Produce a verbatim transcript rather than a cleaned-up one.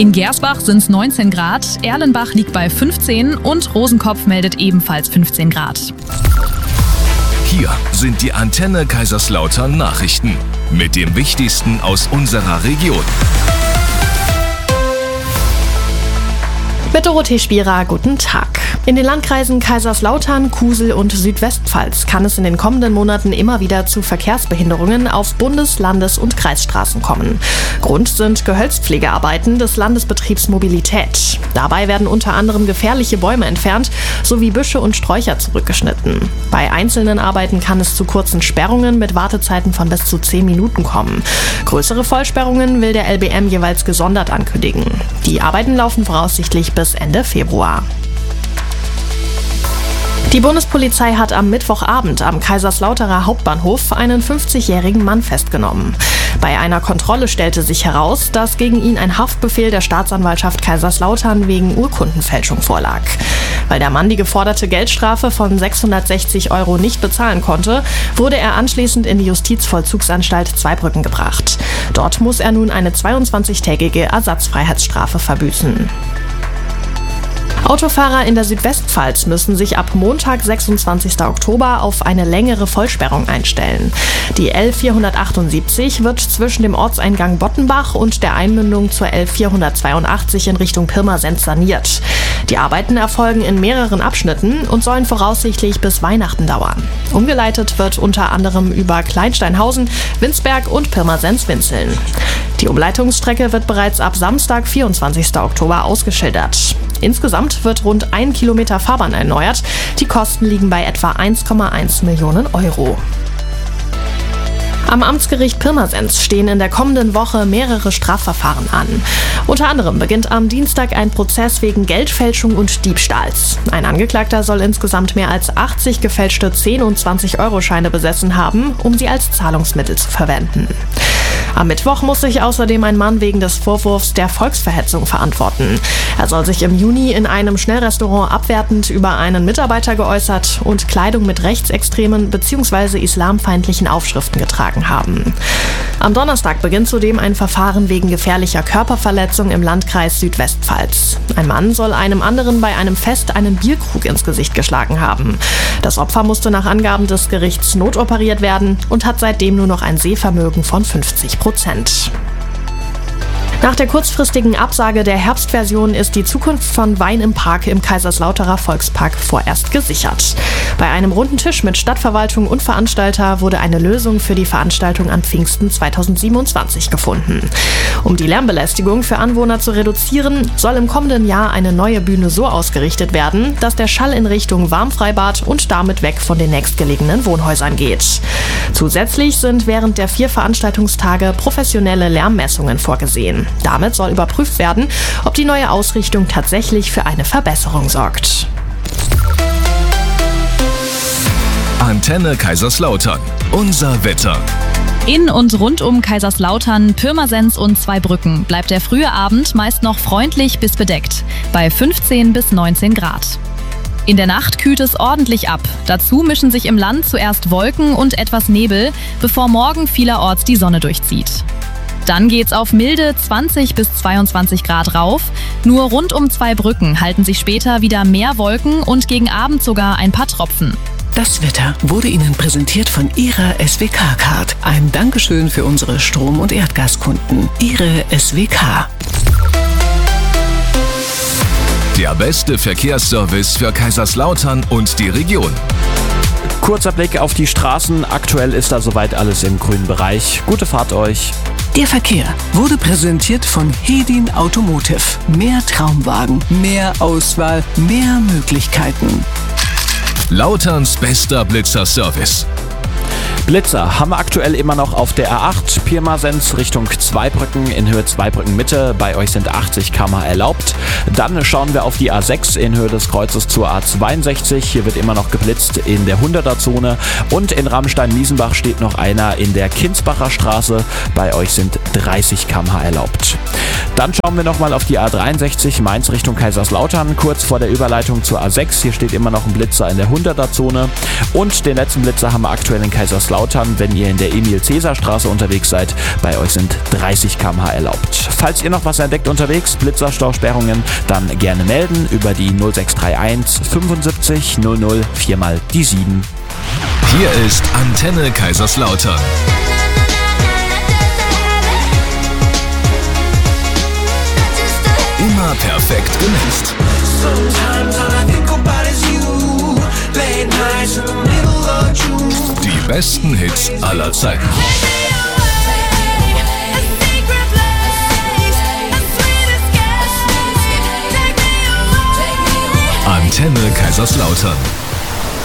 In Gersbach sind es neunzehn Grad, Erlenbach liegt bei fünfzehn und Rosenkopf meldet ebenfalls fünfzehn Grad. Hier sind die Antenne Kaiserslautern Nachrichten mit dem Wichtigsten aus unserer Region. Mit Dorothee Spierer, guten Tag. In den Landkreisen Kaiserslautern, Kusel und Südwestpfalz kann es in den kommenden Monaten immer wieder zu Verkehrsbehinderungen auf Bundes-, Landes- und Kreisstraßen kommen. Grund sind Gehölzpflegearbeiten des Landesbetriebs Mobilität. Dabei werden unter anderem gefährliche Bäume entfernt sowie Büsche und Sträucher zurückgeschnitten. Bei einzelnen Arbeiten kann es zu kurzen Sperrungen mit Wartezeiten von bis zu zehn Minuten kommen. Größere Vollsperrungen will der L B M jeweils gesondert ankündigen. Die Arbeiten laufen voraussichtlich bis Ende Februar. Die Bundespolizei hat am Mittwochabend am Kaiserslauterer Hauptbahnhof einen fünfzigjährigen Mann festgenommen. Bei einer Kontrolle stellte sich heraus, dass gegen ihn ein Haftbefehl der Staatsanwaltschaft Kaiserslautern wegen Urkundenfälschung vorlag. Weil der Mann die geforderte Geldstrafe von sechshundertsechzig Euro nicht bezahlen konnte, wurde er anschließend in die Justizvollzugsanstalt Zweibrücken gebracht. Dort muss er nun eine zweiundzwanzigtägige Ersatzfreiheitsstrafe verbüßen. Autofahrer in der Südwestpfalz müssen sich ab Montag, sechsundzwanzigsten Oktober, auf eine längere Vollsperrung einstellen. Die L vierhundertachtundsiebzig wird zwischen dem Ortseingang Bottenbach und der Einmündung zur L vierhundertzweiundachtzig in Richtung Pirmasens saniert. Die Arbeiten erfolgen in mehreren Abschnitten und sollen voraussichtlich bis Weihnachten dauern. Umgeleitet wird unter anderem über Kleinsteinhausen, Winsberg und Pirmasens-Winzeln. Die Umleitungsstrecke wird bereits ab Samstag, vierundzwanzigsten Oktober, ausgeschildert. Insgesamt wird rund ein Kilometer Fahrbahn erneuert. Die Kosten liegen bei etwa eins Komma eins Millionen Euro. Am Amtsgericht Pirmasens stehen in der kommenden Woche mehrere Strafverfahren an. Unter anderem beginnt am Dienstag ein Prozess wegen Geldfälschung und Diebstahls. Ein Angeklagter soll insgesamt mehr als achtzig gefälschte zehn- und zwanzig-Euro-Scheine besessen haben, um sie als Zahlungsmittel zu verwenden. Am Mittwoch muss sich außerdem ein Mann wegen des Vorwurfs der Volksverhetzung verantworten. Er soll sich im Juni in einem Schnellrestaurant abwertend über einen Mitarbeiter geäußert und Kleidung mit rechtsextremen bzw. islamfeindlichen Aufschriften getragen haben. Am Donnerstag beginnt zudem ein Verfahren wegen gefährlicher Körperverletzung im Landkreis Südwestpfalz. Ein Mann soll einem anderen bei einem Fest einen Bierkrug ins Gesicht geschlagen haben. Das Opfer musste nach Angaben des Gerichts notoperiert werden und hat seitdem nur noch ein Sehvermögen von fünfzig Prozent. Nach der kurzfristigen Absage der Herbstversion ist die Zukunft von Wein im Park im Kaiserslauterer Volkspark vorerst gesichert. Bei einem runden Tisch mit Stadtverwaltung und Veranstalter wurde eine Lösung für die Veranstaltung an Pfingsten zweitausendsiebenundzwanzig gefunden. Um die Lärmbelästigung für Anwohner zu reduzieren, soll im kommenden Jahr eine neue Bühne so ausgerichtet werden, dass der Schall in Richtung Warmfreibad und damit weg von den nächstgelegenen Wohnhäusern geht. Zusätzlich sind während der vier Veranstaltungstage professionelle Lärmmessungen vorgesehen. Damit soll überprüft werden, ob die neue Ausrichtung tatsächlich für eine Verbesserung sorgt. Antenne Kaiserslautern. Unser Wetter. In und rund um Kaiserslautern, Pirmasens und Zweibrücken bleibt der frühe Abend meist noch freundlich bis bedeckt, bei fünfzehn bis neunzehn Grad. In der Nacht kühlt es ordentlich ab. Dazu mischen sich im Land zuerst Wolken und etwas Nebel, bevor morgen vielerorts die Sonne durchzieht. Dann geht's auf milde zwanzig bis zweiundzwanzig Grad rauf. Nur rund um Zweibrücken halten sich später wieder mehr Wolken und gegen Abend sogar ein paar Tropfen. Das Wetter wurde Ihnen präsentiert von Ihrer S W K-Card. Ein Dankeschön für unsere Strom- und Erdgaskunden. Ihre S W K. Der beste Verkehrsservice für Kaiserslautern und die Region. Kurzer Blick auf die Straßen. Aktuell ist da soweit alles im grünen Bereich. Gute Fahrt euch. Der Verkehr wurde präsentiert von Hedin Automotive. Mehr Traumwagen, mehr Auswahl, mehr Möglichkeiten. Lauterns bester Blitzer-Service. Blitzer haben wir aktuell immer noch auf der A acht, Pirmasens Richtung Zweibrücken in Höhe Zweibrücken Mitte. Bei euch sind achtzig Kilometer pro Stunde erlaubt. Dann schauen wir auf die A sechs in Höhe des Kreuzes zur A zweiundsechzig. Hier wird immer noch geblitzt in der hunderter-Zone. Und in Ramstein-Miesenbach steht noch einer in der Kinsbacher Straße. Bei euch sind dreißig Kilometer pro Stunde erlaubt. Dann schauen wir nochmal auf die A dreiundsechzig Mainz Richtung Kaiserslautern, kurz vor der Überleitung zur A sechs. Hier steht immer noch ein Blitzer in der hunderter-Zone. Und den letzten Blitzer haben wir aktuell in Kaiserslautern Kaiserslautern, wenn ihr in der Emil-Cäsar-Straße unterwegs seid. Bei euch sind dreißig Kilometer pro Stunde erlaubt. Falls ihr noch was entdeckt unterwegs, Blitzerstausperrungen, dann gerne melden über die null sechs drei eins fünfundsiebzig null null vier mal die sieben. Hier ist Antenne Kaiserslautern. Immer perfekt gemixt. Die besten Hits aller Zeiten. Antenne Kaiserslautern.